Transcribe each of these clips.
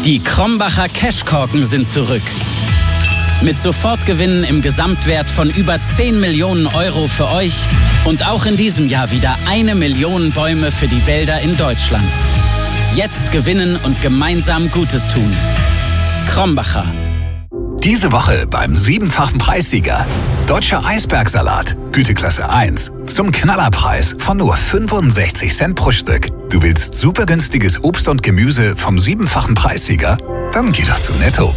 Die Krombacher Cashkorken sind zurück. Mit Sofortgewinnen im Gesamtwert von über 10 Millionen Euro für euch und auch in diesem Jahr wieder 1 Million Bäume für die Wälder in Deutschland. Jetzt gewinnen und gemeinsam Gutes tun. Krombacher. Diese Woche beim 7-fachen Preissieger. Deutscher Eisbergsalat, Güteklasse 1. Zum Knallerpreis von nur 65 Cent pro Stück. Du willst super günstiges Obst und Gemüse vom 7-fachen Preissieger? Dann geh doch zu Netto.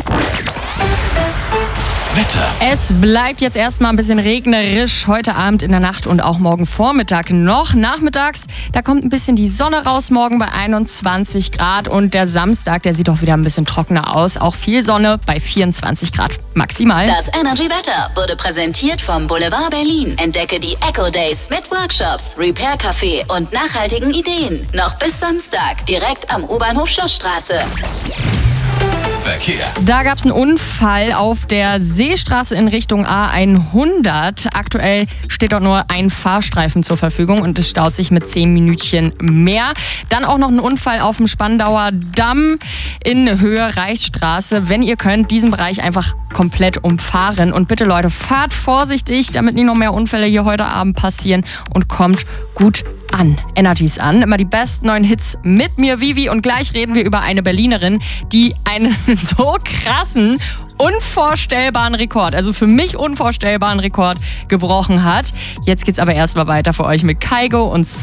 Wetter. Es bleibt jetzt erstmal ein bisschen regnerisch heute Abend, in der Nacht und auch morgen Vormittag noch. Nachmittags, da kommt ein bisschen die Sonne raus, morgen bei 21 Grad. Und der Samstag, der sieht auch wieder ein bisschen trockener aus. Auch viel Sonne bei 24 Grad maximal. Das Energy Wetter wurde präsentiert vom Boulevard Berlin. Entdecke die Eco Days mit Workshops, Repair Café und nachhaltigen Ideen. Noch bis Samstag, direkt am U-Bahnhof Schlossstraße. Verkehr. Da gab es einen Unfall auf der Seestraße in Richtung A100. Aktuell steht dort nur ein Fahrstreifen zur Verfügung und es staut sich mit 10 Minütchen mehr. Dann auch noch ein Unfall auf dem Spandauer Damm in Höhe Reichsstraße. Wenn ihr könnt, diesen Bereich einfach komplett umfahren. Und bitte Leute, fahrt vorsichtig, damit nicht noch mehr Unfälle hier heute Abend passieren und kommt gut an. Energies an. Immer die besten neuen Hits mit mir, Vivi. Und gleich reden wir über eine Berlinerin, die einen so krassen, unvorstellbaren Rekord, also für mich unvorstellbaren Rekord gebrochen hat. Jetzt geht's aber erstmal weiter für euch mit Kygo und